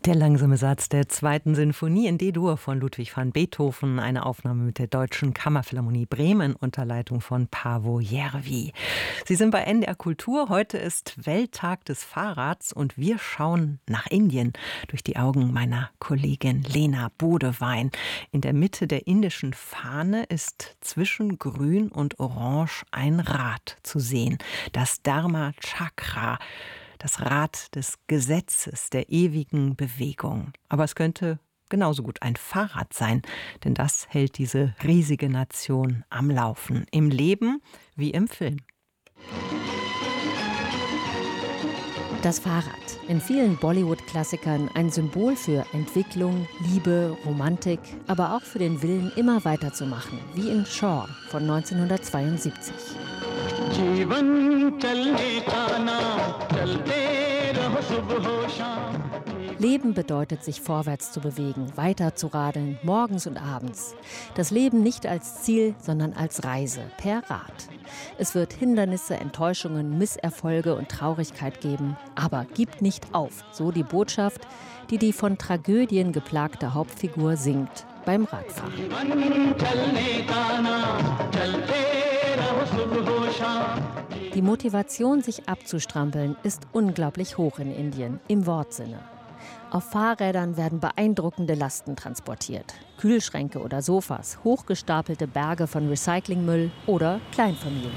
Der langsame Satz der zweiten Sinfonie in D-Dur von Ludwig van Beethoven, eine Aufnahme mit der Deutschen Kammerphilharmonie Bremen unter Leitung von Paavo Järvi. Sie sind bei NDR Kultur. Heute ist Welttag des Fahrrads und wir schauen nach Indien durch die Augen meiner Kollegin Lena Bodewein. In der Mitte der indischen Fahne ist zwischen Grün und Orange ein Rad zu sehen, das Dharma Chakra. Das Rad des Gesetzes, der ewigen Bewegung. Aber es könnte genauso gut ein Fahrrad sein, denn das hält diese riesige Nation am Laufen. Im Leben wie im Film. Das Fahrrad. In vielen Bollywood-Klassikern ein Symbol für Entwicklung, Liebe, Romantik, aber auch für den Willen, immer weiterzumachen, wie in Shaw von 1972. Leben bedeutet, sich vorwärts zu bewegen, weiter zu radeln, morgens und abends. Das Leben nicht als Ziel, sondern als Reise, per Rad. Es wird Hindernisse, Enttäuschungen, Misserfolge und Traurigkeit geben, aber gibt nicht auf, so die Botschaft, die die von Tragödien geplagte Hauptfigur singt beim Radfahren. Die Motivation, sich abzustrampeln, ist unglaublich hoch in Indien, im Wortsinne. Auf Fahrrädern werden beeindruckende Lasten transportiert. Kühlschränke oder Sofas, hochgestapelte Berge von Recyclingmüll oder Kleinfamilien.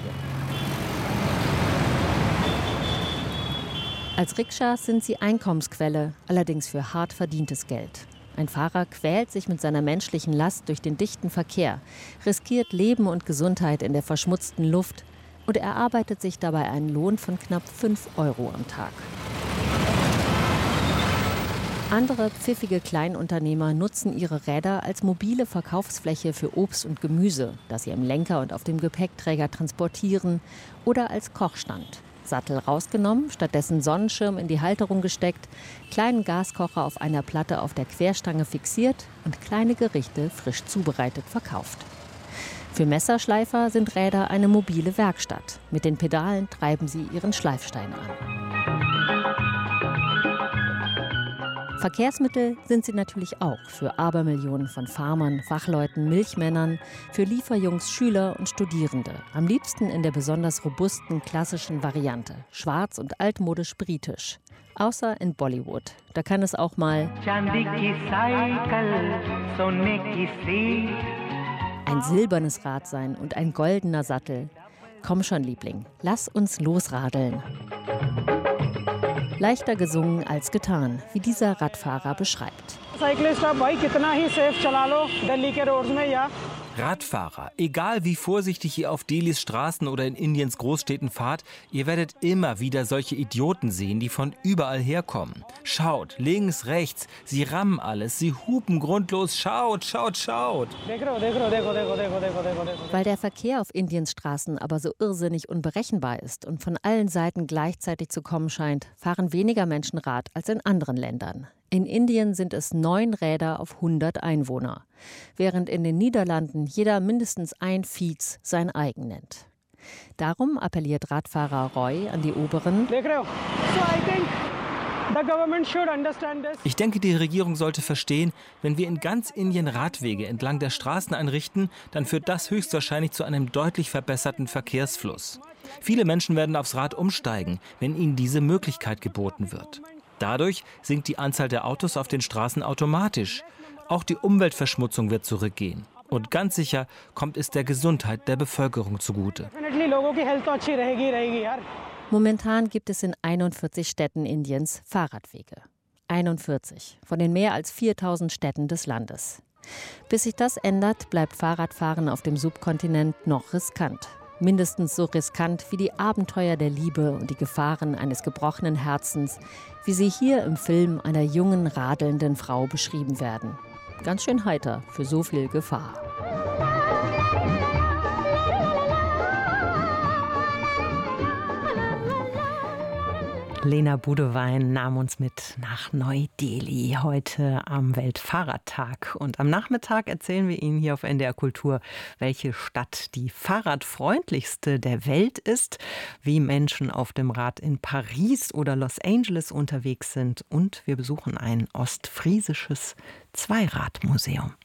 Als Rikschas sind sie Einkommensquelle, allerdings für hart verdientes Geld. Ein Fahrer quält sich mit seiner menschlichen Last durch den dichten Verkehr, riskiert Leben und Gesundheit in der verschmutzten Luft und erarbeitet sich dabei einen Lohn von knapp 5 Euro am Tag. Andere pfiffige Kleinunternehmer nutzen ihre Räder als mobile Verkaufsfläche für Obst und Gemüse, das sie im Lenker und auf dem Gepäckträger transportieren, oder als Kochstand. Sattel rausgenommen, stattdessen Sonnenschirm in die Halterung gesteckt, kleinen Gaskocher auf einer Platte auf der Querstange fixiert und kleine Gerichte frisch zubereitet verkauft. Für Messerschleifer sind Räder eine mobile Werkstatt. Mit den Pedalen treiben sie ihren Schleifstein an. Verkehrsmittel sind sie natürlich auch für Abermillionen von Farmern, Fachleuten, Milchmännern, für Lieferjungs, Schüler und Studierende. Am liebsten in der besonders robusten, klassischen Variante. Schwarz und altmodisch britisch. Außer in Bollywood. Da kann es auch mal ein silbernes Rad sein und ein goldener Sattel. Komm schon, Liebling, lass uns losradeln. Leichter gesungen als getan, wie dieser Radfahrer beschreibt. Radfahrer, egal wie vorsichtig ihr auf Delhis Straßen oder in Indiens Großstädten fahrt, ihr werdet immer wieder solche Idioten sehen, die von überall herkommen. Schaut, links, rechts, sie rammen alles, sie hupen grundlos, schaut, schaut, schaut. Weil der Verkehr auf Indiens Straßen aber so irrsinnig unberechenbar ist und von allen Seiten gleichzeitig zu kommen scheint, fahren weniger Menschen Rad als in anderen Ländern. In Indien sind es 9 Räder auf 100 Einwohner, während in den Niederlanden jeder mindestens ein Fiez sein eigen nennt. Darum appelliert Radfahrer Roy an die Oberen. Ich denke, die Regierung sollte verstehen, wenn wir in ganz Indien Radwege entlang der Straßen einrichten, dann führt das höchstwahrscheinlich zu einem deutlich verbesserten Verkehrsfluss. Viele Menschen werden aufs Rad umsteigen, wenn ihnen diese Möglichkeit geboten wird. Dadurch sinkt die Anzahl der Autos auf den Straßen automatisch. Auch die Umweltverschmutzung wird zurückgehen. Und ganz sicher kommt es der Gesundheit der Bevölkerung zugute. Momentan gibt es in 41 Städten Indiens Fahrradwege. 41 von den mehr als 4000 Städten des Landes. Bis sich das ändert, bleibt Fahrradfahren auf dem Subkontinent noch riskant. Mindestens so riskant wie die Abenteuer der Liebe und die Gefahren eines gebrochenen Herzens, wie sie hier im Film einer jungen, radelnden Frau beschrieben werden. Ganz schön heiter für so viel Gefahr. Lena Budewein nahm uns mit nach Neu-Delhi heute am Weltfahrradtag. Und am Nachmittag erzählen wir Ihnen hier auf NDR Kultur, welche Stadt die fahrradfreundlichste der Welt ist, wie Menschen auf dem Rad in Paris oder Los Angeles unterwegs sind. Und wir besuchen ein ostfriesisches Zweiradmuseum.